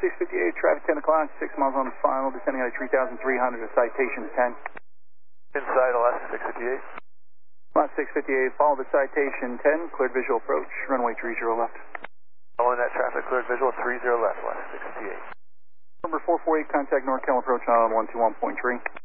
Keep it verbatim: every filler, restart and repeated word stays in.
six fifty-eight, traffic ten o'clock, six miles on the final, descending at three thousand three hundred, citation ten. Inside Alaska six fifty-eight. Alaska six fifty-eight, follow the citation ten, cleared visual approach, runway three zero left. Following that traffic, cleared visual three zero left, Alaska six fifty-eight. Number four four eight, contact NorCal approach on one two one point three.